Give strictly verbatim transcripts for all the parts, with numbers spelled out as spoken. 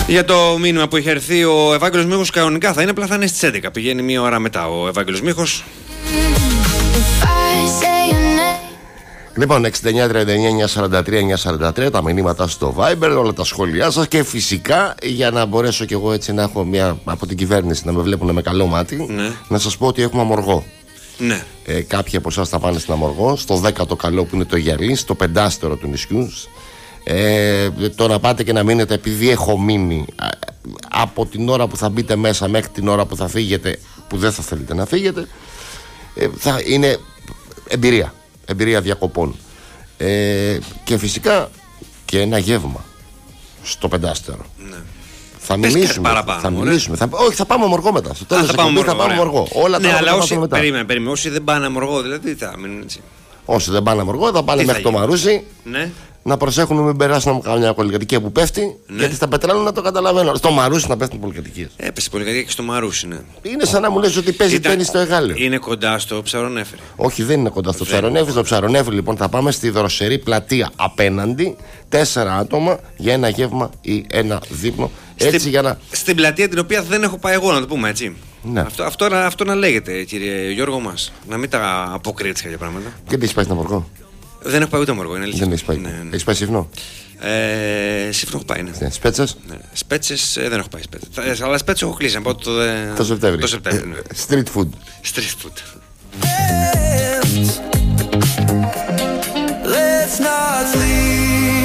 Για το μήνυμα που είχε έρθει, ο Ευάγγελος Μίχος κανονικά θα είναι, απλά θα είναι στις έντεκα. Πηγαίνει μία ώρα μετά ο Ευάγγελος Μίχος. Λοιπόν, εξήντα εννιά τριάντα εννιά εννιακόσια σαράντα τρία εννιακόσια σαράντα τρία τα μηνύματα στο Viber, όλα τα σχόλιά σας και φυσικά για να μπορέσω κι εγώ έτσι να έχω μια από την κυβέρνηση να με βλέπουν με καλό μάτι, ναι. Να σας πω ότι έχουμε αμοργό. Ναι. Ε, κάποιοι από εσάς θα πάνε στην αμοργό, στο δέκατο καλό που είναι το Γυαλί, στο πεντάστερο του νησιού. Ε, το να πάτε και να μείνετε, επειδή έχω μείνει από την ώρα που θα μπείτε μέσα μέχρι την ώρα που θα φύγετε, που δεν θα θέλετε να φύγετε, ε, θα είναι εμπειρία. Εμπειρία διακοπών. Ε, και φυσικά και ένα γεύμα στο πεντάστερο. Ναι. Θα Πες μιλήσουμε. Παραπάνω, θα μιλήσουμε. Θα, όχι, θα πάμε αμοργό μετά. Στο τέλος θα πάμε αμοργό. Θα πάμε αμοργό. Όλα ναι, τα αλλά όσοι, μετά. Περίμενε, περίμενε. Όσοι δεν πάνε αμοργό, δηλαδή θα μείνουν έτσι. Όσοι δεν πάνε αμοργό, θα πάνε Τι μέχρι θα το Μαρούσι. Ναι. Να προσέχουν να μην περάσουν από καμιά πολυκατοικία που πέφτει. Ναι. Γιατί στα πετράλαια το καταλαβαίνω. Στο Μαρούσι να πέφτουν πολυκατοικίες. Έπεσε πολυκατοικία και στο Μαρούσι, ναι. Είναι σαν να μου λες ότι παίζει τένις στο Εγάλεο. Είναι κοντά στο Ψαρονέφρι. Όχι, δεν είναι κοντά στο Ψαρονέφρι. Στο Ψαρονέφρι, λοιπόν, θα πάμε στη δροσερή πλατεία απέναντι. Τέσσερα άτομα για ένα γεύμα ή ένα δείπνο. Έτσι Στη, για να... Στην πλατεία την οποία δεν έχω πάει εγώ, να το πούμε έτσι. Ναι. Αυτό, αυτό, αυτό, αυτό να λέγεται, κύριε Γιώργο μας. Να μην τα αποκρίνεις κάποια πράγματα. Και τι έχει πάει στην αμοργό. Δεν έχω πάει ούτε αμοργό, είναι αλήθεια. Δεν έχει πάει. Ναι, ναι. Έχει πάει Σύφνο. Ε, Σύφνο έχω πάει, ναι. ναι. Σπέτσες. Ναι. Σπέτσες ε, δεν έχω πάει. Σπέτσες. Αλλά Σπέτσες έχω κλείσει. Από το, το Σεπτέμβριο. Το Σεπτέμβριο ναι. Street food. Street food.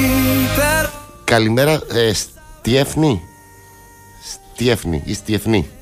Καλημέρα, ε, Στιέφνη. Στιέφνη ή Στιεφνή.